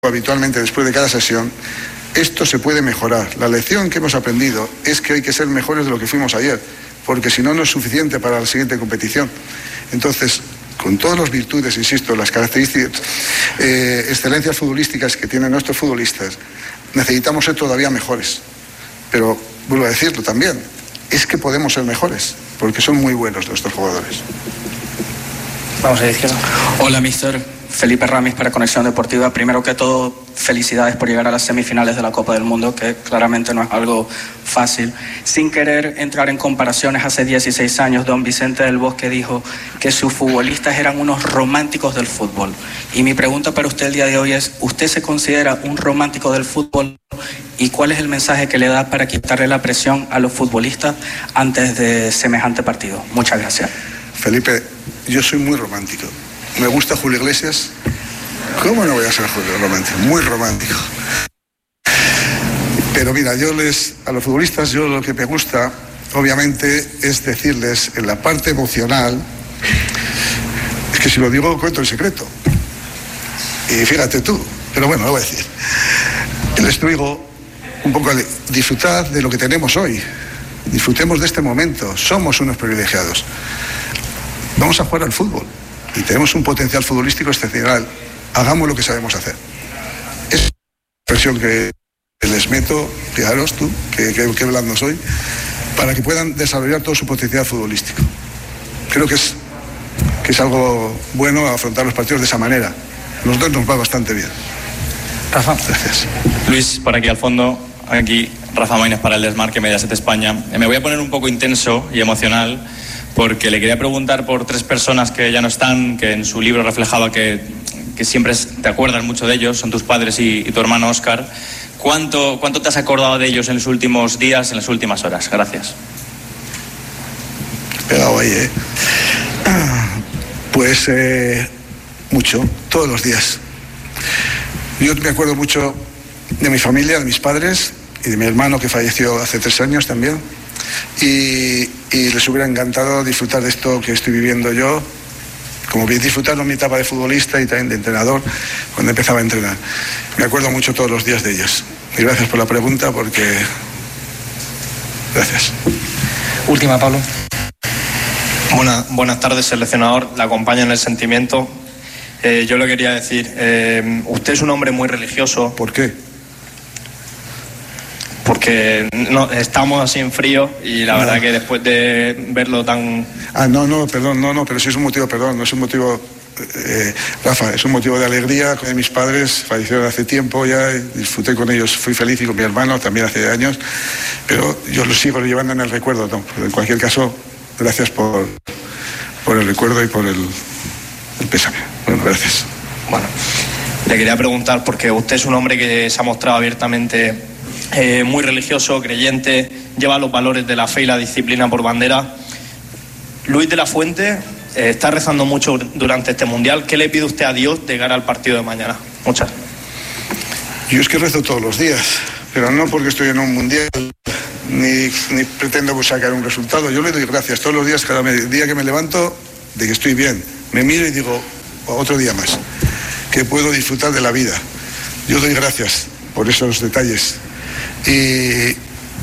habitualmente después de cada sesión, esto se puede mejorar. La lección que hemos aprendido es que hay que ser mejores de lo que fuimos ayer, porque si no, no es suficiente para la siguiente competición. Entonces, con todas las virtudes, insisto, las características, excelencias futbolísticas que tienen nuestros futbolistas, necesitamos ser todavía mejores. Pero, vuelvo a decirlo también, es que podemos ser mejores, porque son muy buenos nuestros jugadores. Vamos a la izquierda. Hola, mister. Felipe Ramis para Conexión Deportiva. Primero que todo, felicidades por llegar a las semifinales de la Copa del Mundo, que claramente no es algo fácil. Sin querer entrar en comparaciones, hace 16 años don Vicente del Bosque dijo que sus futbolistas eran unos románticos del fútbol. Y mi pregunta para usted el día de hoy es, ¿usted se considera un romántico del fútbol? ¿Y cuál es el mensaje que le da para quitarle la presión a los futbolistas antes de semejante partido? Muchas gracias. Felipe, yo soy muy romántico. Me gusta Julio Iglesias. ¿Cómo no voy a ser Julio romántico? Muy romántico. Pero mira, a los futbolistas, yo lo que me gusta, obviamente, es decirles en la parte emocional, es que si lo digo, cuento el secreto. Y fíjate tú, pero bueno, lo voy a decir. Les digo un poco, disfrutad de lo que tenemos hoy. Disfrutemos de este momento. Somos unos privilegiados. Vamos a jugar al fútbol. Y tenemos un potencial futbolístico excepcional. Hagamos lo que sabemos hacer. Es la expresión que les meto, fijaros tú, que blando soy, para que puedan desarrollar todo su potencial futbolístico. Creo que es algo bueno afrontar los partidos de esa manera. Nosotros nos va bastante bien. Rafa. Gracias. Luis, por aquí al fondo, aquí Rafa Maínez para el Desmarque Mediaset España. Me voy a poner un poco intenso y emocional, porque le quería preguntar por tres personas que ya no están, que en su libro reflejaba que siempre te acuerdas mucho de ellos, son tus padres y tu hermano Óscar. ¿Cuánto te has acordado de ellos en los últimos días, en las últimas horas? Gracias. Pegado ahí, Pues mucho, todos los días. Yo me acuerdo mucho de mi familia, de mis padres y de mi hermano que falleció hace 3 años también. Y les hubiera encantado disfrutar de esto que estoy viviendo yo, como bien disfrutaron mi etapa de futbolista y también de entrenador cuando empezaba a entrenar. Me acuerdo mucho todos los días de ellos. Y gracias por la pregunta, porque... Gracias. Última, Pablo. Buenas tardes, seleccionador. La acompaño en el sentimiento. Yo le quería decir, usted es un hombre muy religioso. ¿Por qué? Porque estamos así en frío y la verdad que después de verlo tan... Perdón, pero sí es un motivo, no es un motivo, Rafa, es un motivo de alegría. Con mis padres fallecieron hace tiempo ya, disfruté con ellos, fui feliz, y con mi hermano también hace años, pero yo los sigo llevando en el recuerdo, ¿no? En cualquier caso, gracias por el recuerdo y por el pésame. Bueno, gracias. Bueno, le quería preguntar, porque usted es un hombre que se ha mostrado abiertamente... muy religioso, creyente, lleva los valores de la fe y la disciplina por bandera. Luis de la Fuente está rezando mucho durante este mundial. ¿Qué le pide usted a Dios de cara al partido de mañana? Muchas. Yo es que rezo todos los días, pero no porque estoy en un mundial ni pretendo sacar un resultado. Yo le doy gracias todos los días, cada día que me levanto, de que estoy bien. Me miro y digo, otro día más, que puedo disfrutar de la vida. Yo doy gracias por esos detalles. Y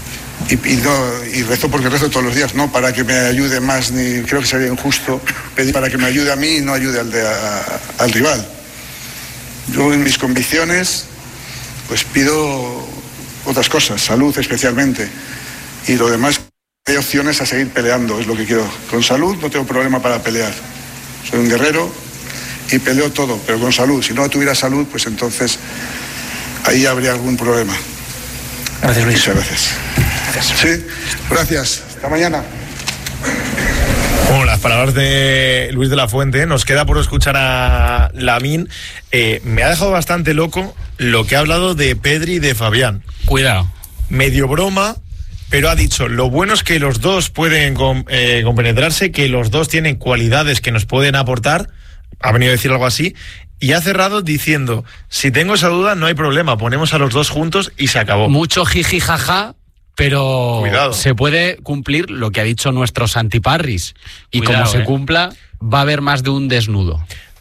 rezo porque rezo todos los días, no para que me ayude más, ni creo que sería injusto pedir para que me ayude a mí y no ayude al rival. Yo en mis convicciones pues pido otras cosas, salud especialmente, y lo demás hay opciones a seguir peleando, es lo que quiero. Con salud no tengo problema para pelear, soy un guerrero y peleo todo, pero con salud. Si no tuviera salud, pues entonces ahí habría algún problema. Gracias, Luis. Muchas gracias. Sí, gracias. Hasta mañana. Bueno, las palabras de Luis de la Fuente. Nos queda por escuchar a Lamine. Me ha dejado bastante loco lo que ha hablado de Pedri y de Fabián. Cuidado. Medio broma, pero ha dicho, lo bueno es que los dos pueden compenetrarse, que los dos tienen cualidades que nos pueden aportar. Ha venido a decir algo así. Y ha cerrado diciendo, si tengo esa duda no hay problema, ponemos a los dos juntos y se acabó. Mucho jiji jaja, pero cuidado, se puede cumplir lo que ha dicho nuestro Santi Parris. Y cuidado, como se cumpla, va a haber más de un desnudo.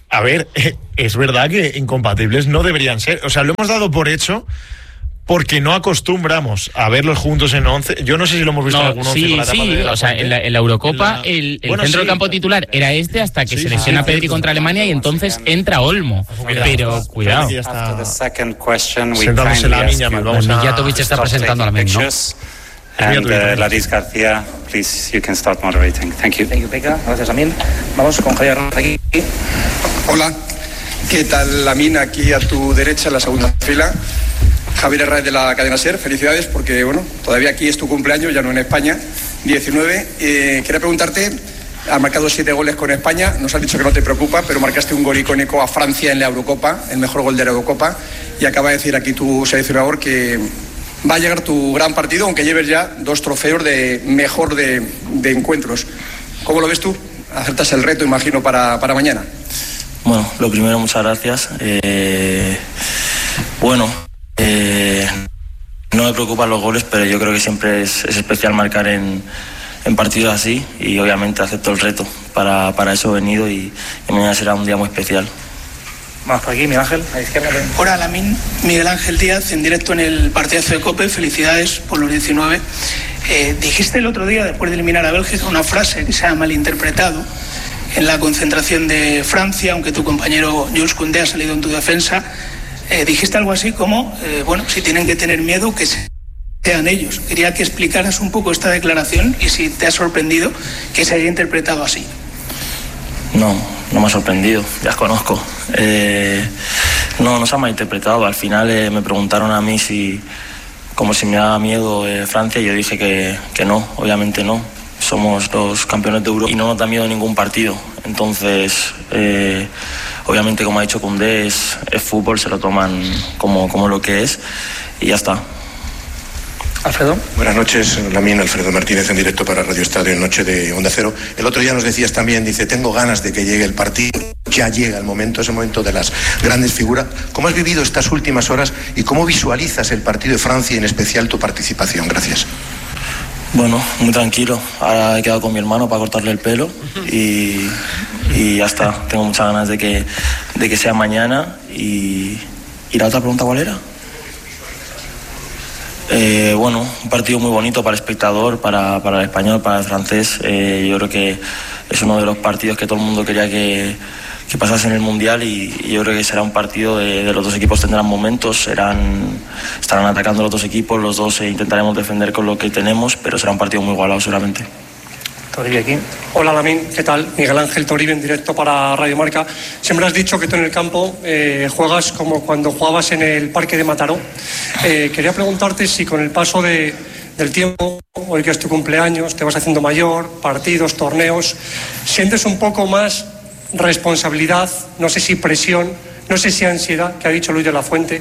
a ver, es verdad que incompatibles no deberían ser. O sea, lo hemos dado por hecho porque no acostumbramos a verlos juntos en 11. Yo no sé si lo hemos visto en algún 11 con la tapa de la o sea, en la Eurocopa el centro del campo titular era hasta que se lesiona Pedri contra Alemania y entonces entra Olmo. Pero cuidado. Sentándose la niña, Mijatovic está presentando a la misma, ¿no? And Laris García, please, you can start moderating. Thank you. Thank you, Pekka. Gracias, Amin. Vamos con Javier aquí. Hola, ¿qué tal, Lamin? Aquí a tu derecha, en la segunda fila. Javier Herrera de la cadena SER, felicidades porque, bueno, todavía aquí es tu cumpleaños, ya no en España, 19. Quería preguntarte, has marcado 7 goles con España, nos has dicho que no te preocupa, pero marcaste un gol icónico a Francia en la Eurocopa, el mejor gol de la Eurocopa, y acaba de decir aquí tu seleccionador que va a llegar tu gran partido, aunque lleves ya 2 trofeos de mejor de encuentros. ¿Cómo lo ves tú? ¿Aceptas el reto, imagino, para mañana? Bueno, lo primero, muchas gracias. No me preocupan los goles, pero yo creo que siempre es especial marcar en partidos así, y obviamente acepto el reto. Para eso he venido y mañana será un día muy especial. Vamos por aquí, Miguel Ángel, a la izquierda. Hola, Lamin. Miguel Ángel Díaz, en directo en el partidazo de COPE. Felicidades por los 19. Dijiste el otro día, después de eliminar a Bélgica, una frase que se ha malinterpretado en la concentración de Francia, aunque tu compañero Jules Koundé ha salido en tu defensa. Dijiste algo así como, si tienen que tener miedo, que sean ellos. Quería que explicaras un poco esta declaración y si te ha sorprendido que se haya interpretado así. No me ha sorprendido, ya os conozco. No se ha malinterpretado. Al final me preguntaron a mí como si me daba miedo Francia, y yo dije que no, obviamente no. Somos los campeones de Europa y no nos da miedo ningún partido. Entonces, obviamente, como ha dicho Koundé, es fútbol, se lo toman como lo que es y ya está. Alfredo. Buenas noches, Lamin. Alfredo Martínez en directo para Radio Estadio en Noche de Onda Cero. El otro día nos decías también, dice, tengo ganas de que llegue el partido. Ya llega el momento, ese momento de las grandes figuras. ¿Cómo has vivido estas últimas horas y cómo visualizas el partido de Francia y en especial tu participación? Gracias. Bueno, muy tranquilo. Ahora he quedado con mi hermano para cortarle el pelo y ya está. Tengo muchas ganas de que sea mañana. ¿Y la otra pregunta cuál era? Un partido muy bonito para el espectador, para el español, para el francés. Yo creo que es uno de los partidos que todo el mundo quería que pasase en el Mundial, y yo creo que será un partido de los dos equipos tendrán momentos, estarán atacando los dos equipos, los dos intentaremos defender con lo que tenemos, pero será un partido muy igualado seguramente. Toribio aquí. Hola, Lamin, ¿qué tal? Miguel Ángel Toribio en directo para Radio Marca. Siempre has dicho que tú en el campo juegas como cuando jugabas en el Parque de Mataró. Quería preguntarte si con el paso del tiempo, hoy que es tu cumpleaños, te vas haciendo mayor, partidos, torneos, sientes un poco más responsabilidad, no sé si presión, no sé si ansiedad, que ha dicho Luis de la Fuente.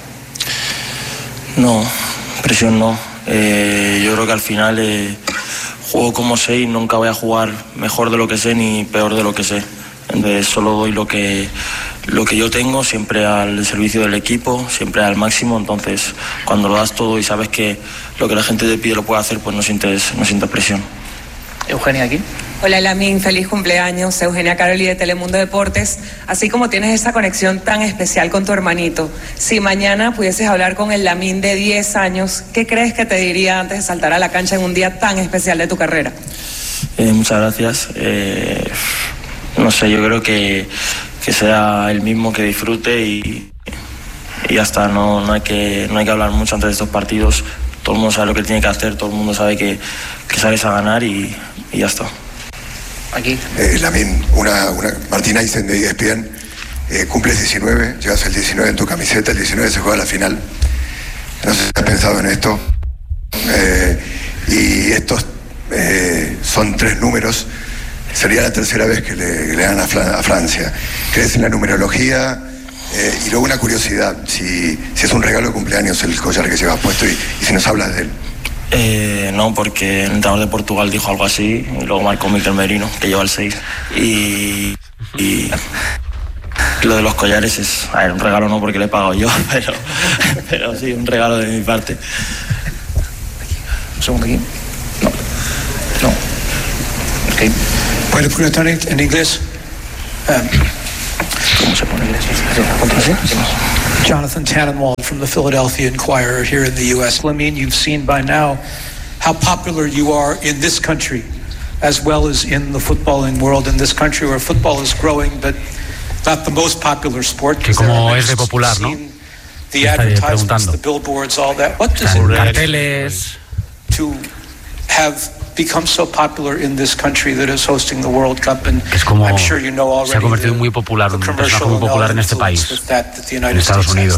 No, presión no. Yo creo que al final juego como sé y nunca voy a jugar mejor de lo que sé ni peor de lo que sé. Entonces solo doy lo que yo tengo, siempre al servicio del equipo, siempre al máximo. Entonces cuando lo das todo y sabes que lo que la gente te pide lo puede hacer, pues no sientes presión. Eugenia aquí. Hola, Lamin, feliz cumpleaños. Eugenia Caroli de Telemundo Deportes. Así como tienes esa conexión tan especial con tu hermanito, si mañana pudieses hablar con el Lamin de 10 años, ¿qué crees que te diría antes de saltar a la cancha en un día tan especial de tu carrera? Muchas gracias. No sé, yo creo que sea el mismo, que disfrute y ya está. No hay que hablar mucho antes de estos partidos. Todo el mundo sabe lo que tiene que hacer, todo el mundo sabe que sales a ganar y ya está. Aquí. Lamin, Martín Aysen de ESPN, cumples 19, llevas el 19 en tu camiseta, el 19 se juega la final. No sé si has pensado en esto. Y estos son 3 números. Sería la tercera vez que le dan a Francia. ¿Crees en la numerología? Y luego una curiosidad, si es un regalo de cumpleaños el collar que llevas puesto y si nos hablas de él. No, porque el entrenador de Portugal dijo algo así y luego marcó Mikel Merino, que lleva el 6. Y lo de los collares es un regalo, no porque le he pagado yo, pero sí, un regalo de mi parte. Un segundo aquí. No. Ok. Puedes preguntar en inglés. ¿Cómo se pone? Jonathan Tannenwald from the Philadelphia Inquirer here in the U.S. Lamine, you've seen by now how popular you are in this country as well as in the footballing world in this country where football is growing but not the most popular sport. Que como es de popular, ¿no? The advertisements, the billboards, all that. What does it mean to have become so popular in this country that is hosting the World Cup? And I'm sure you know already. Se ha convertido muy popular, un personaje muy popular en este país, en Estados Unidos.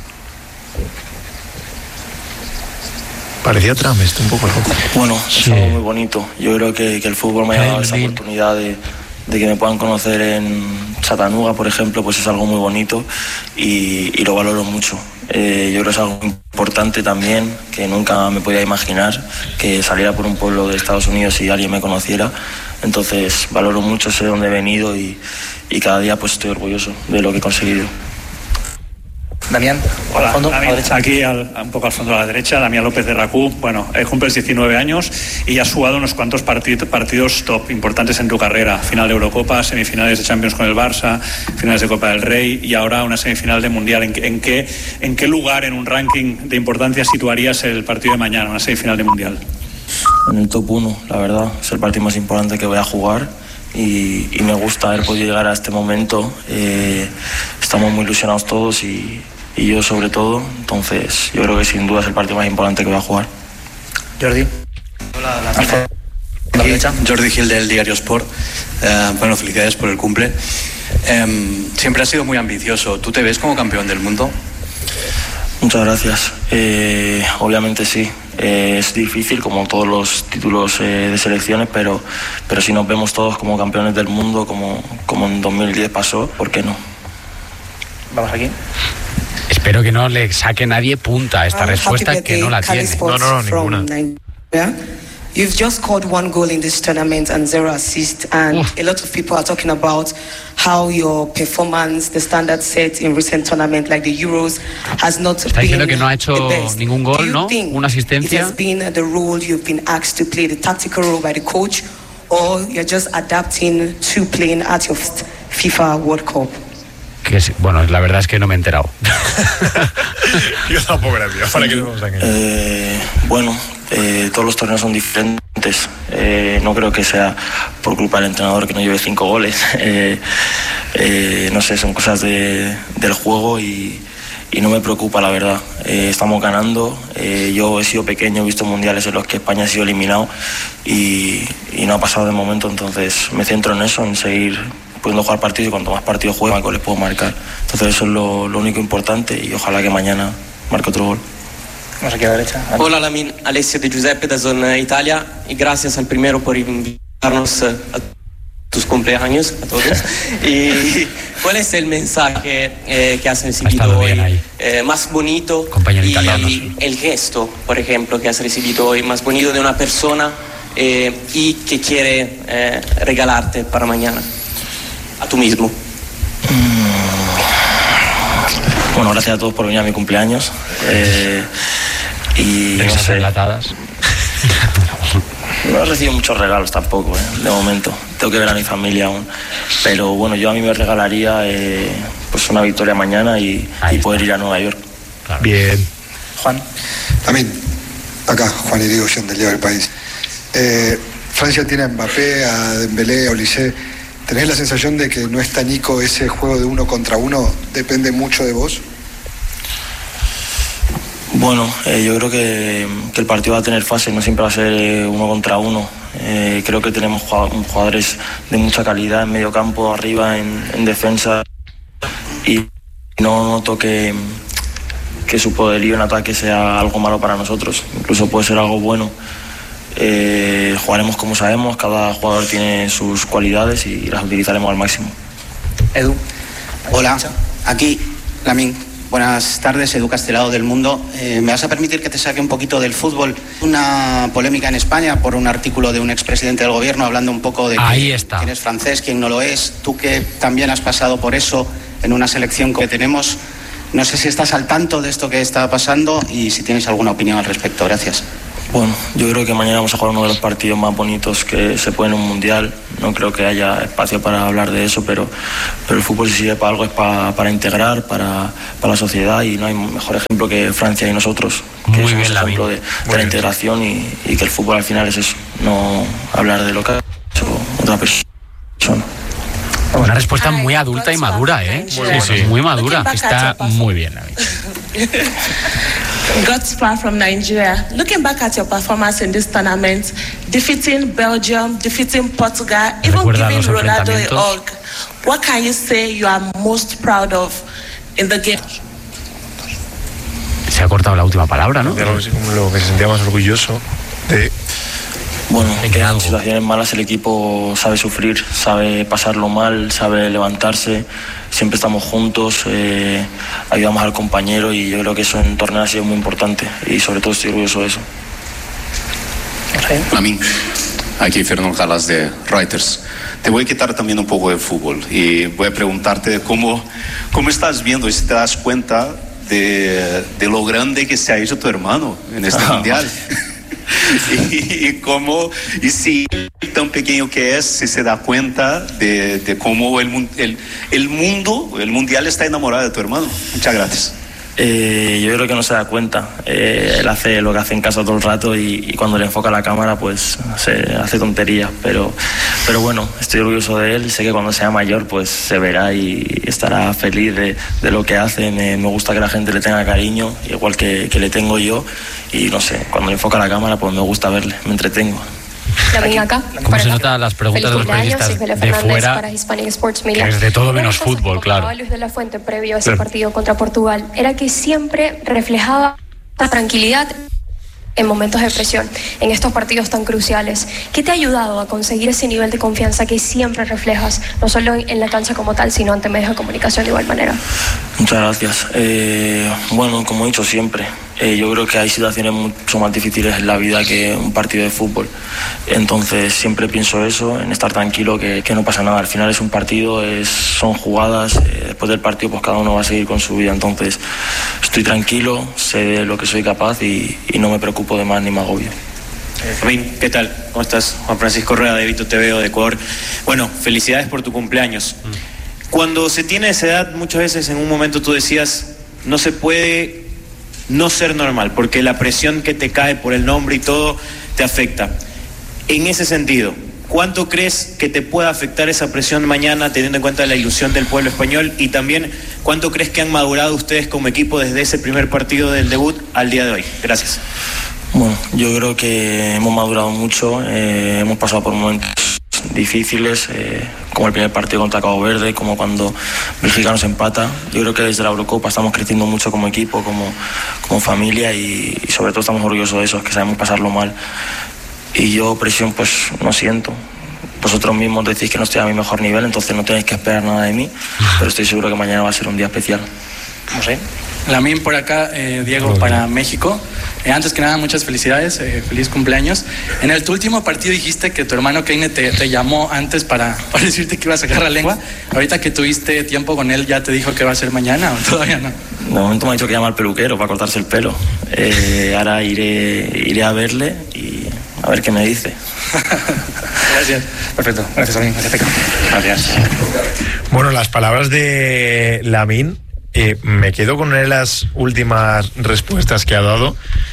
Parecía Trump esto un poco, ¿no? Bueno, es algo muy bonito. Yo creo que el fútbol me ha dado esa oportunidad de que me puedan conocer en Chattanooga, por ejemplo, pues es algo muy bonito y lo valoro mucho. Yo creo que es algo importante también, que nunca me podía imaginar que saliera por un pueblo de Estados Unidos y alguien me conociera. Entonces valoro mucho, sé dónde he venido y cada día pues estoy orgulloso de lo que he conseguido. Damián, hola, fondo, Damián, aquí un poco al fondo a la derecha, Damián López de RACU. Bueno, cumples 19 años y has jugado unos cuantos partidos top importantes en tu carrera. Final de Eurocopa, semifinales de Champions con el Barça, finales de Copa del Rey y ahora una semifinal de Mundial. ¿En qué lugar en un ranking de importancia situarías el partido de mañana, una semifinal de Mundial? En el top 1, la verdad. Es el partido más importante que voy a jugar y me gusta haber podido llegar a este momento. Estamos muy ilusionados todos y yo sobre todo, entonces yo creo que sin duda es el partido más importante que voy a jugar. Jordi. Hola, Jordi Gil del Diario Sport. Bueno, felicidades por el cumple. Siempre has sido muy ambicioso. ¿Tú te ves como campeón del mundo? Muchas gracias. Obviamente sí. Es difícil como todos los títulos de selecciones, pero si nos vemos todos como campeones del mundo, como en 2010 pasó, ¿por qué no? Vamos aquí. Espero que no le saque nadie punta a esta respuesta, que no la tiene. No, ninguna. You've just scored 1 goal in this tournament and 0 assists, and a lot of people are talking about how your performance, the standard set in recent tournaments like the Euros, has not Está diciendo que no ha hecho ningún gol, ¿no? Una asistencia. It has been the role you've been asked to play, the tactical role by the coach, or you're just adapting to playing at your FIFA World Cup? Que sí, bueno, la verdad es que no me he enterado. Yo tampoco, gracias. ¿Para qué nos vamos a engañar? Bueno, todos los torneos son diferentes. No creo que sea por culpa del entrenador que no lleve 5 goles. No sé, son cosas del juego y no me preocupa, la verdad. Estamos ganando. Yo he sido pequeño, he visto mundiales en los que España ha sido eliminado y no ha pasado de momento, entonces me centro en eso, en seguir pudiendo jugar partidos y cuanto más partidos juegan, les puedo marcar. Entonces eso es lo único importante y ojalá que mañana marque otro gol. Vamos aquí a la derecha. Hola Lamine, Alessio de Giuseppe de Zona Italia y gracias al primero por invitarnos a tus cumpleaños a todos. ¿Y cuál es el mensaje que has recibido hoy más bonito y el gesto, por ejemplo, que has recibido hoy más bonito de una persona y que quiere regalarte para mañana? A tú mismo. Bueno, gracias a todos por venir a mi cumpleaños. Y no sé, enlatadas. No he recibido muchos regalos tampoco, de momento. Tengo que ver a mi familia aún. Pero bueno, yo a mí me regalaría pues una victoria mañana y poder ir a Nueva York. Claro. Bien. Juan. También, acá, Juan Irigoyen del Diario del País. Francia tiene a Mbappé, a Dembélé, a Olise. ¿Tenés la sensación de que no está Nico, ese juego de 1 contra 1 depende mucho de vos? Bueno, yo creo que el partido va a tener fases, no siempre va a ser 1 contra 1. Creo que tenemos jugadores de mucha calidad en medio campo, arriba, en defensa, y no noto que su poderío en ataque sea algo malo para nosotros, incluso puede ser algo bueno. Jugaremos como sabemos, cada jugador tiene sus cualidades y las utilizaremos al máximo. Edu. Hola, aquí Lamine. Buenas tardes, Edu Castelao del Mundo. ¿Me vas a permitir que te saque un poquito del fútbol? Una polémica en España por un artículo de un expresidente del gobierno hablando un poco de quién es francés, quién no lo es. Tú que también has pasado por eso en una selección que tenemos, no sé si estás al tanto de esto que está pasando y si tienes alguna opinión al respecto. Gracias. Bueno, yo creo que mañana vamos a jugar uno de los partidos más bonitos que se puede en un mundial. No creo que haya espacio para hablar de eso, pero el fútbol, si sirve para algo, es para integrar, para la sociedad, y no hay mejor ejemplo que Francia y nosotros, que Muy somos bien, ejemplo de la integración y que el fútbol al final es eso, no hablar de lo que ha hecho otra persona. Una respuesta muy adulta y madura, ¿eh? Sí, muy madura. Está muy bien, Navi. Godspar from Nigeria. Looking back at your performance in this tournament, defeating Belgium, defeating Portugal, even giving Ronaldo a hug, what can you say you are most proud of in the game? Se ha cortado la última palabra, ¿no? De lo que se sentía más orgulloso de... Bueno, que en situaciones malas el equipo sabe sufrir, sabe pasarlo mal, sabe levantarse, siempre estamos juntos, ayudamos al compañero, y yo creo que eso en torneo ha sido muy importante y sobre todo estoy orgulloso de eso. Lamin, aquí Fernando Calas de Reuters. Te voy a quitar también un poco de fútbol y voy a preguntarte cómo estás viendo y si te das cuenta de lo grande que se ha hecho tu hermano en este mundial. y si tan pequeño que es, si se da cuenta de cómo el mundial está enamorado de tu hermano. Muchas gracias. Yo creo que no se da cuenta. Él hace lo que hace en casa todo el rato y cuando le enfoca la cámara pues se hace tonterías, pero bueno, estoy orgulloso de él y sé que cuando sea mayor pues se verá y estará feliz de lo que hace. Me gusta que la gente le tenga cariño, igual que le tengo yo, y no sé, cuando le enfoca la cámara pues me gusta verle, me entretengo. Acá. ¿Cómo se notan las preguntas de los periodistas de fuera? Para Hispanic Sports Que es de todo menos fútbol, claro. Luis de la Fuente previo a ese partido contra Portugal era que siempre reflejaba la tranquilidad en momentos de presión, en estos partidos tan cruciales. ¿Qué te ha ayudado a conseguir ese nivel de confianza que siempre reflejas, no solo en la cancha como tal, sino ante medios de comunicación de igual manera? Muchas gracias. Bueno, como he dicho siempre, yo creo que hay situaciones mucho más difíciles en la vida que un partido de fútbol. Entonces siempre pienso eso, en estar tranquilo, que no pasa nada. Al final es un partido, son jugadas, después del partido pues cada uno va a seguir con su vida. Entonces estoy tranquilo, sé de lo que soy capaz y no me preocupo de más ni me agobio. Fermín, ¿qué tal? ¿Cómo estás? Juan Francisco Rueda de Vito TV de Ecuador. Bueno, felicidades por tu cumpleaños. Cuando se tiene esa edad, muchas veces en un momento tú decías, no se puede no ser normal, porque la presión que te cae por el nombre y todo te afecta. En ese sentido, ¿cuánto crees que te pueda afectar esa presión mañana, teniendo en cuenta la ilusión del pueblo español? Y también, ¿cuánto crees que han madurado ustedes como equipo desde ese primer partido del debut al día de hoy? Gracias. Bueno, yo creo que hemos madurado mucho, hemos pasado por momentos difíciles, como el primer partido contra Cabo Verde, como cuando Bélgica nos empata. Yo creo que desde la Eurocopa estamos creciendo mucho como equipo, como familia, y sobre todo estamos orgullosos de eso, que sabemos pasarlo mal. Y yo presión pues no siento. Vosotros mismos decís que no estoy a mi mejor nivel, entonces no tenéis que esperar nada de mí, pero estoy seguro que mañana va a ser un día especial. No sé. Lamin por acá, Diego para México. Antes que nada, muchas felicidades, feliz cumpleaños. En tu último partido dijiste que tu hermano Keine te llamó antes para decirte que iba a sacar la lengua. Ahorita que tuviste tiempo con él, ¿ya te dijo que va a ser mañana o todavía no? De momento me ha dicho que llama al peluquero para cortarse el pelo. Ahora iré a verle y a ver qué me dice. Gracias. Perfecto. Gracias, Lamin. Gracias. Bueno, las palabras de Lamin, me quedo con una de las últimas respuestas que ha dado,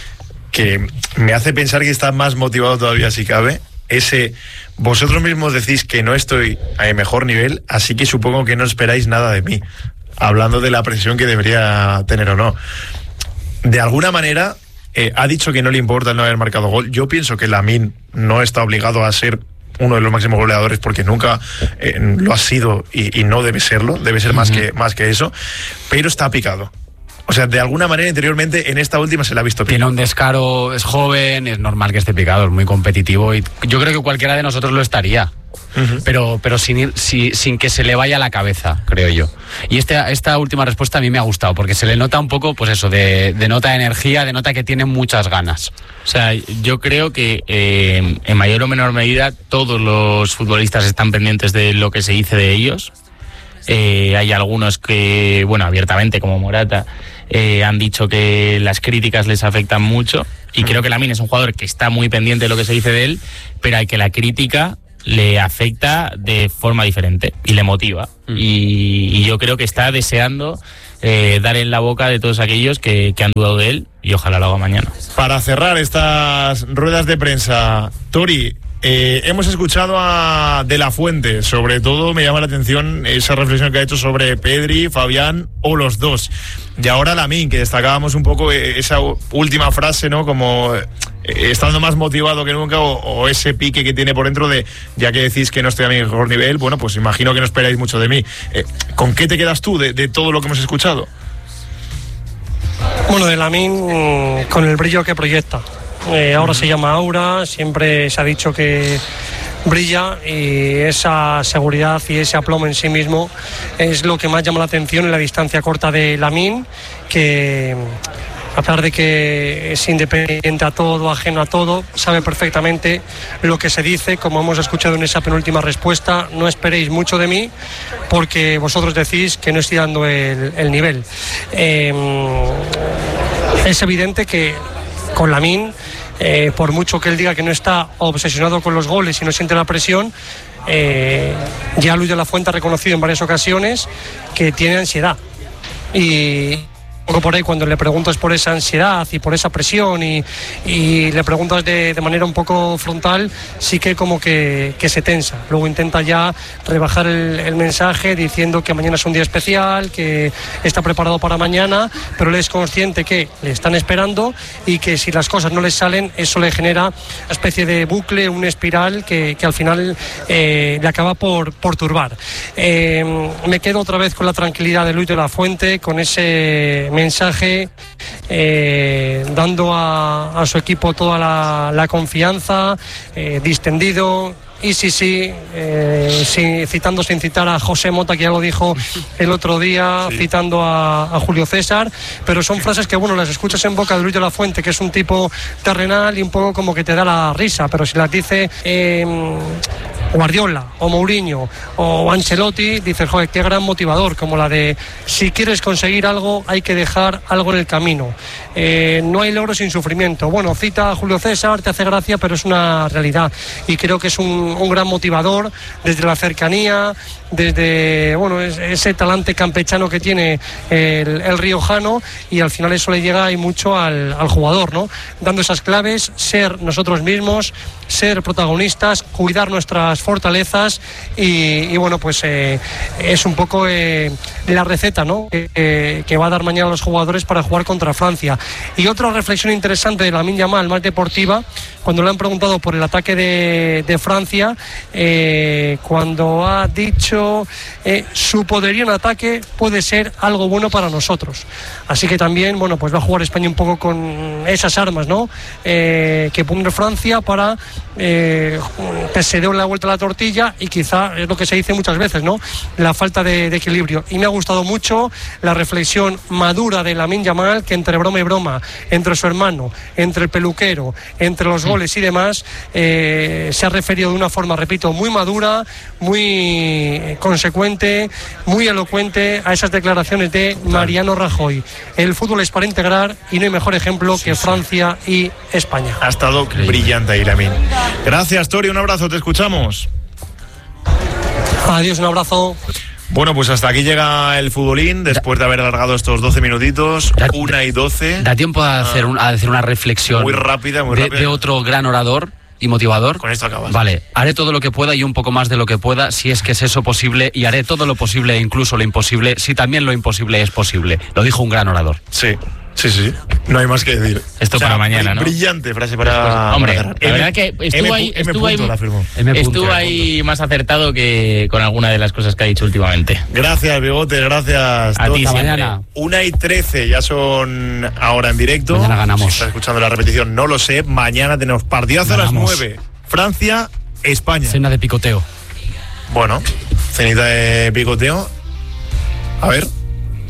que me hace pensar que está más motivado todavía si cabe. Vosotros mismos decís que no estoy a mejor nivel, así que supongo que no esperáis nada de mí, hablando de la presión que debería tener o no. De alguna manera ha dicho que no le importa el no haber marcado gol. Yo pienso que Lamin no está obligado a ser uno de los máximos goleadores, porque nunca lo ha sido y no debe serlo, debe ser más que eso, pero está picado. O sea, de alguna manera interiormente en esta última se la ha visto picado. Tiene un descaro, es joven, es normal que esté picado, es muy competitivo y yo creo que cualquiera de nosotros lo estaría. Pero sin que se le vaya la cabeza, creo yo. Y esta última respuesta a mí me ha gustado, porque se le nota un poco, pues eso, de nota de energía, de nota que tiene muchas ganas. O sea, yo creo que en mayor o menor medida todos los futbolistas están pendientes de lo que se dice de ellos. Hay algunos que, bueno, abiertamente, como Morata, han dicho que las críticas les afectan mucho, y creo que Lamine es un jugador que está muy pendiente de lo que se dice de él, pero hay que la crítica le afecta de forma diferente y le motiva. Y yo creo que está deseando dar en la boca de todos aquellos que han dudado de él, y ojalá lo haga mañana. Para cerrar estas ruedas de prensa, Tori, hemos escuchado a De La Fuente. Sobre todo me llama la atención esa reflexión que ha hecho sobre Pedri, Fabián o los dos. Y ahora Lamine, que destacábamos un poco esa última frase, ¿no? Como estando más motivado que nunca, o ese pique que tiene por dentro de, ya que decís que no estoy a mi mejor nivel, bueno, pues imagino que no esperáis mucho de mí. ¿Con qué te quedas tú de todo lo que hemos escuchado? Bueno, de Lamine, con el brillo que proyecta. Ahora se llama aura, siempre se ha dicho que brilla, y esa seguridad y ese aplomo en sí mismo es lo que más llama la atención en la distancia corta de Lamine, que a pesar de que es independiente a todo, ajeno a todo, sabe perfectamente lo que se dice. Como hemos escuchado en esa penúltima respuesta, no esperéis mucho de mí porque vosotros decís que no estoy dando el nivel. Es evidente que con Lamine, por mucho que él diga que no está obsesionado con los goles y no siente la presión, ya Luis de la Fuente ha reconocido en varias ocasiones que tiene ansiedad. Y un poco por ahí, cuando le preguntas por esa ansiedad y por esa presión y le preguntas de manera un poco frontal, sí que como que se tensa. Luego intenta ya rebajar el mensaje diciendo que mañana es un día especial, que está preparado para mañana, pero él es consciente que le están esperando y que si las cosas no le salen, eso le genera una especie de bucle, una espiral que al final le acaba por turbar. Me quedo otra vez con la tranquilidad de Luis de la Fuente, con ese mensaje, dando a su equipo toda la confianza, distendido. Y sí, citando sin citar a José Mota, que ya lo dijo el otro día, sí, citando a Julio César, pero son frases que, bueno, las escuchas en boca de Luis de la Fuente, que es un tipo terrenal y un poco como que te da la risa, pero si las dice Guardiola o Mourinho o Ancelotti, dices, joder, qué gran motivador, como la de si quieres conseguir algo hay que dejar algo en el camino, no hay logro sin sufrimiento. Bueno, cita a Julio César, te hace gracia, pero es una realidad, y creo que es un gran motivador desde la cercanía, desde, bueno, ese talante campechano que tiene el riojano, y al final eso le llega y mucho al jugador, ¿no? Dando esas claves, ser nosotros mismos, ser protagonistas, cuidar nuestras fortalezas y bueno, pues es un poco la receta, ¿no? Que va a dar mañana a los jugadores para jugar contra Francia. Y otra reflexión interesante de Lamine Yamal, más deportiva, cuando le han preguntado por el ataque de Francia, cuando ha dicho su poderío en ataque puede ser algo bueno para nosotros. Así que también, bueno, pues va a jugar España un poco con esas armas, ¿no? Que pone Francia para que se dé la vuelta a la tortilla, y quizá es lo que se dice muchas veces, ¿no? La falta de equilibrio. Y me ha gustado mucho la reflexión madura de Lamine Yamal, que entre broma y broma, entre su hermano, entre el peluquero, entre los goles y demás, se ha referido de una forma, repito, muy madura, muy consecuente, muy elocuente a esas declaraciones de Mariano Rajoy. El fútbol es para integrar y no hay mejor ejemplo que Francia y España. Ha estado brillante ahí, Lamine. Gracias, Tori, un abrazo, te escuchamos. Adiós, un abrazo. Bueno, pues hasta aquí llega el futbolín, después de haber alargado estos 12 minutitos, 1:12. Da tiempo a hacer una reflexión muy rápida, de otro gran orador y motivador. Con esto acabas. Vale, haré todo lo que pueda y un poco más de lo que pueda, si es que es eso posible, y haré todo lo posible e incluso lo imposible, si también lo imposible es posible. Lo dijo un gran orador. Sí. No hay más que decir. Esto, o sea, para mañana, ¿no? Brillante frase para... Hombre, para la verdad que estuvo ahí más acertado que con alguna de las cosas que ha dicho últimamente. Gracias, Bigote, gracias. A ti mañana. 1:13, ya son ahora en directo. Mañana ganamos. Si estás escuchando la repetición, no lo sé. Mañana tenemos partidazo a las 9. Francia, España. Cena de picoteo. Bueno, cenita de picoteo. A ver,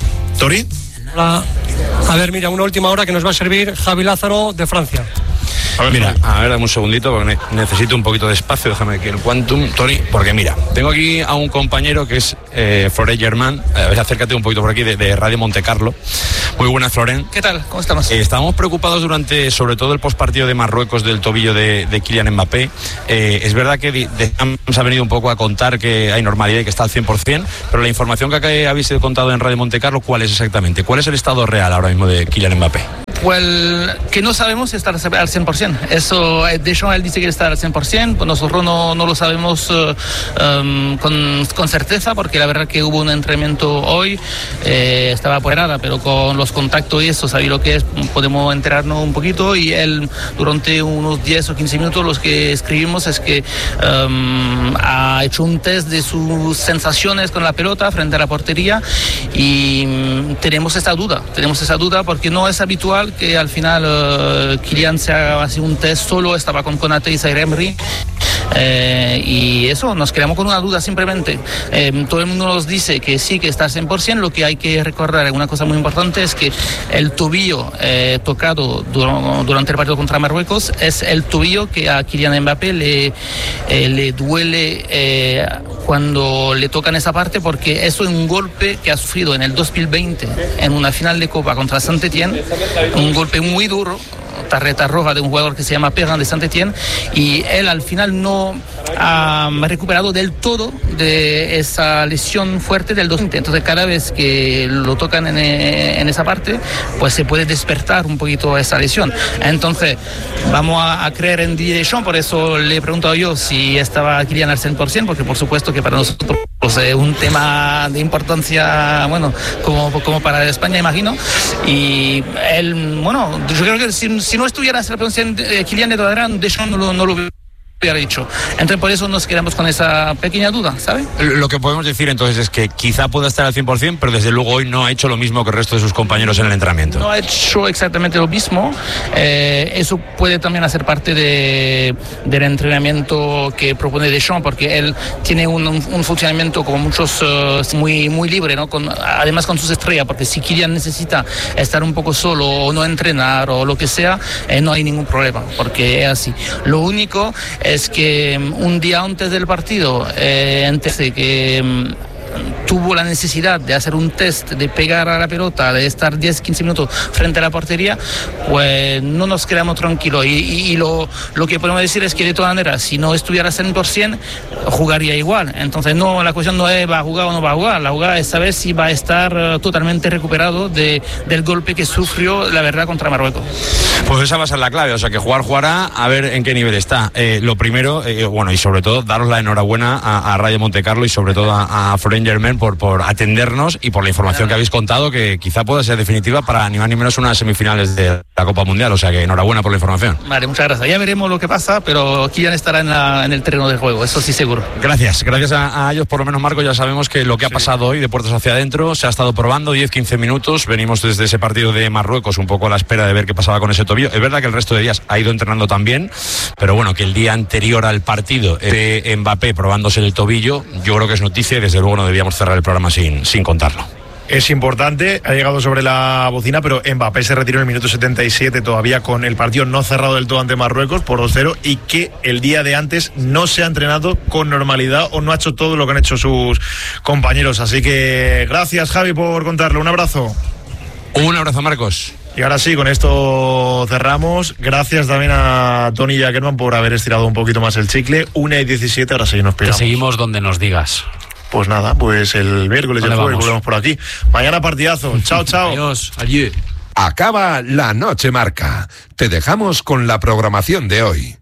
Tori. A ver, mira, una última hora que nos va a servir Javi Lázaro de Francia. Mira, a ver, dame un segundito porque necesito un poquito de espacio, déjame que el Quantum, Tony, porque mira, tengo aquí a un compañero que es Florent Germain, a ver, acércate un poquito por aquí, de Radio Monte Carlo. Muy buenas, Florent. ¿Qué tal? ¿Cómo estamos? Estábamos preocupados durante, sobre todo el postpartido de Marruecos del tobillo de Kylian Mbappé. Es verdad que nos ha venido un poco a contar que hay normalidad y que está al 100%, pero la información que habéis contado en Radio Monte Carlo, ¿cuál es exactamente? ¿Cuál es el estado real ahora mismo de Kylian Mbappé? Pues que no sabemos si está al 100%. Eso, Deschamps, él dice que está al 100%, pues nosotros no lo sabemos con certeza, porque la verdad que hubo un entrenamiento hoy, estaba apoderada, pero con los contactos y eso, sabía lo que es, podemos enterarnos un poquito, y él durante unos 10 o 15 minutos los que escribimos es que ha hecho un test de sus sensaciones con la pelota frente a la portería, y tenemos esa duda porque no es habitual que al final Kylian se haga así un test solo, estaba con Konate y Zaire Emery, y eso, nos quedamos con una duda simplemente. Todo el mundo nos dice que sí, que está al 100%, lo que hay que recordar, una cosa muy importante, es que el tobillo tocado durante el partido contra Marruecos es el tobillo que a Kylian Mbappé le duele cuando le tocan esa parte, porque eso es un golpe que ha sufrido en el 2020 en una final de Copa contra Saint-Étienne, un golpe muy duro, tarjeta roja de un jugador que se llama Perrin de Saint-Étienne, y él al final no ha recuperado del todo de esa lesión fuerte del 2020. Entonces cada vez que lo tocan en esa parte, pues se puede despertar un poquito esa lesión. Entonces vamos a creer en Didier Deschamps, por eso le he preguntado yo si estaba Kylian al 100%, porque por supuesto que para nosotros es un tema de importancia, bueno, como para España, imagino. Y él, bueno, yo creo que si no estuviera esa posición Kylian de Todavía, Deschamps no lo hubiera dicho. Entonces por eso nos quedamos con esa pequeña duda, ¿sabes? Lo que podemos decir entonces es que quizá pueda estar al 100%, pero desde luego hoy no ha hecho lo mismo que el resto de sus compañeros en el entrenamiento. No ha hecho exactamente lo mismo. Eso puede también hacer parte del entrenamiento que propone Deschamps, porque él tiene un funcionamiento como muchos muy, muy libre, ¿no? Además con sus estrellas, porque si Kylian necesita estar un poco solo o no entrenar o lo que sea, no hay ningún problema, porque es así. Lo único es que un día antes del partido, antes de que tuvo la necesidad de hacer un test, de pegar a la pelota, de estar 10-15 minutos frente a la portería, pues no nos quedamos tranquilos. Y lo que podemos decir es que de todas maneras, si no estuviera 100%, jugaría igual. Entonces la cuestión no es va a jugar o no va a jugar, la jugada es saber si va a estar totalmente recuperado del golpe que sufrió, la verdad, contra Marruecos. Pues esa va a ser la clave, o sea que jugará, a ver en qué nivel está. Lo primero, bueno, y sobre todo, daros la enhorabuena a Radio Monte Carlo y sobre todo a Florent Germain por atendernos y por la información que habéis contado, que quizá pueda ser definitiva para ni más ni menos unas semifinales de la Copa Mundial, o sea que enhorabuena por la información. Vale, muchas gracias. Ya veremos lo que pasa, pero Kylian estará en el terreno de juego, eso sí seguro. Gracias a ellos, por lo menos, Marco, ya sabemos que lo que ha pasado hoy de puertas hacia adentro se ha estado probando 10-15 minutos, venimos desde ese partido de Marruecos un poco a la espera de ver qué pasaba con ese tobillo. Es verdad que el resto de días ha ido entrenando también, pero bueno, que el día anterior al partido Mbappé probándose el tobillo, yo creo que es noticia y desde luego no debíamos cerrar el programa sin contarlo. Es importante, ha llegado sobre la bocina, pero Mbappé se retiró en el minuto 77 todavía con el partido no cerrado del todo ante Marruecos por 2-0, y que el día de antes no se ha entrenado con normalidad o no ha hecho todo lo que han hecho sus compañeros. Así que gracias, Javi, por contarlo. Un abrazo. Un abrazo, Marcos. Y ahora sí, con esto cerramos. Gracias también a Tony y a Kerman por haber estirado un poquito más el chicle. 1:17, ahora sí nos pegamos. Te seguimos donde nos digas. Pues nada, pues el miércoles y el jueves volvemos por aquí. Mañana partidazo. Chao, chao. Adiós. Adiós. Acaba la noche marca. Te dejamos con la programación de hoy.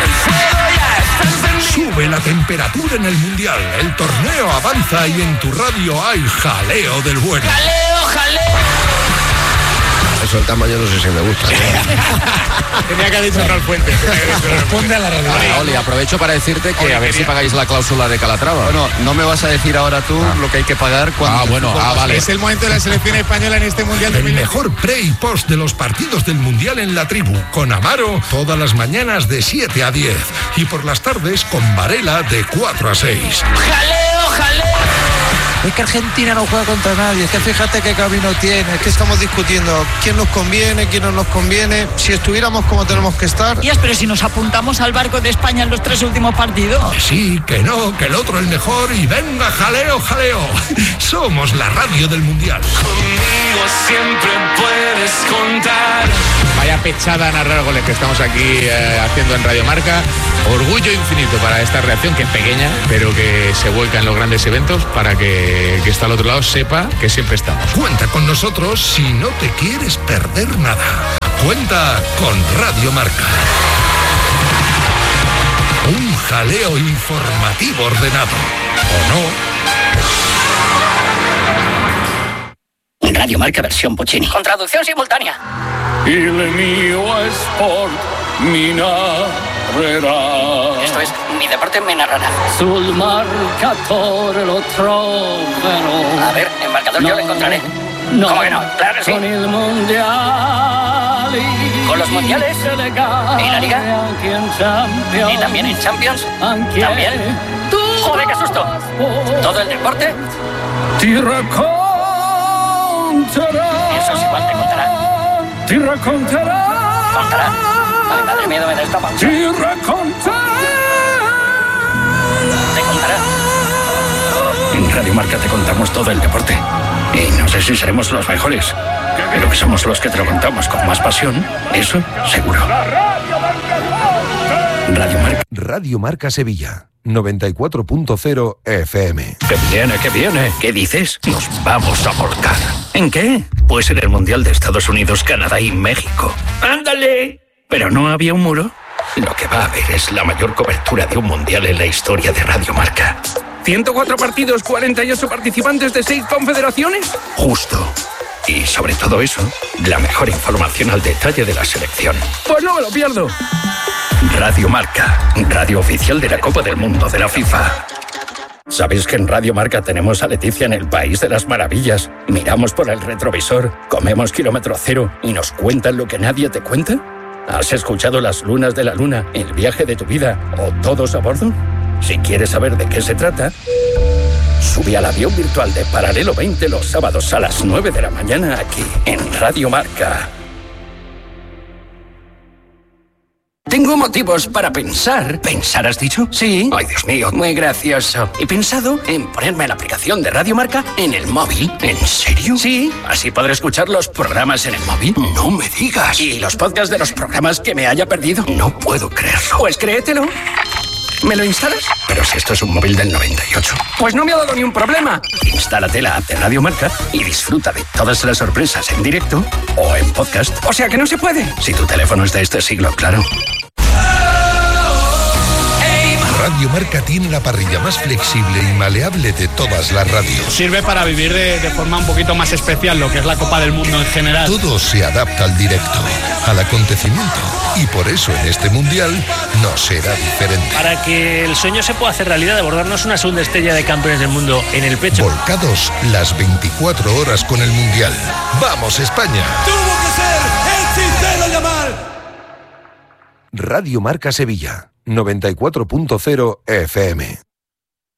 Sube la temperatura en el Mundial. El torneo avanza y en tu radio hay jaleo del bueno. ¡Jaleo, jaleo! Eso el tamaño no sé si me gusta. Tenía que haber dicho Raúl Fuentes. Responde a la radio. Oli, aprovecho para decirte que a ver si pagáis la cláusula de Calatrava. Bueno, no me vas a decir ahora tú lo que hay que pagar cuando... vale. Es el momento de la selección española en este Mundial. El mejor pre y post de los partidos del Mundial en la tribu. Con Amaro todas las mañanas de 7 a 10. Y por las tardes con Varela de 4 a 6. ¡Jaleo, jaleo! Es que Argentina no juega contra nadie, es que fíjate qué camino tiene, es que estamos discutiendo quién nos conviene, quién no nos conviene, si estuviéramos como tenemos que estar. Pero si nos apuntamos al barco de España en los 3 últimos partidos. Que sí, que no, que el otro es mejor y venga, jaleo, jaleo. Somos la radio del Mundial. Conmigo siempre puedes contar. Vaya pechada a narrar goles que estamos aquí haciendo en Radio Marca. Orgullo infinito para esta reacción, que es pequeña, pero que se vuelca en los grandes eventos, para que el que está al otro lado sepa que siempre estamos. Cuenta con nosotros si no te quieres perder nada. Cuenta con Radio Marca. Un jaleo informativo ordenado. ¿O no? Radio Marca versión Puccini. Con traducción simultánea. Il mio sport mi narrerà. Esto es, mi deporte me narrará. Sul marcatore lo troverò. A ver, el marcador yo lo encontraré. No. ¿Cómo que no? Claro que sí. Con il mondiale. Con los mundiales. ¿Y la Liga? ¿Y también en Champions? ¿También? ¡Joder, qué susto! ¿Todo el deporte? Ti racconterà. Eso es igual, te contará. Ti racconterà. ¿Contará? Ay, madre mía, me da esta panza. Ti racconterà. ¿Te contará? En Radio Marca te contamos todo el deporte. Y no sé si seremos los mejores, pero que somos los que te lo contamos con más pasión, eso seguro. Radio Marca Sevilla, 94.0 FM. ¡Que viene, que viene! ¿Qué dices? Nos vamos a volcar. ¿En qué? Pues en el Mundial de Estados Unidos, Canadá y México. ¡Ándale! ¿Pero no había un muro? Lo que va a haber es la mayor cobertura de un Mundial en la historia de Radio Marca. 104 partidos, 48 participantes de 6 confederaciones. Justo. Y sobre todo eso, la mejor información al detalle de la selección. Pues no me lo pierdo. Radio Marca, radio oficial de la Copa del Mundo de la FIFA. ¿Sabéis que en Radio Marca tenemos a Leticia en el País de las Maravillas? Miramos por el retrovisor, comemos kilómetro cero y nos cuentan lo que nadie te cuenta. ¿Has escuchado Las Lunas de la Luna, El viaje de tu vida o Todos a bordo? Si quieres saber de qué se trata, sube al avión virtual de Paralelo 20 los sábados a las 9 de la mañana aquí en Radio Marca. Tengo motivos para pensar. ¿Pensar has dicho? Sí. Ay, Dios mío, muy gracioso. He pensado en ponerme la aplicación de Radio Marca en el móvil. ¿En serio? Sí. Así podré escuchar los programas en el móvil. No me digas. Y los podcasts de los programas que me haya perdido. No puedo creerlo. Pues créetelo. ¿Me lo instalas? Pero si esto es un móvil del 98. Pues no me ha dado ni un problema. Instálate la app de Radio Marca y disfruta de todas las sorpresas en directo o en podcast. O sea que no se puede. Si tu teléfono es de este siglo, claro. Radio Marca tiene la parrilla más flexible y maleable de todas las radios. Sirve para vivir de forma un poquito más especial lo que es la Copa del Mundo en general. Todo se adapta al directo, al acontecimiento. Y por eso en este Mundial no será diferente. Para que el sueño se pueda hacer realidad de bordarnos una segunda estrella de campeones del mundo en el pecho. Volcados las 24 horas con el Mundial. ¡Vamos, España! ¡Tuvo que ser el Cintero Yamal! Radio Marca Sevilla, 94.0 FM.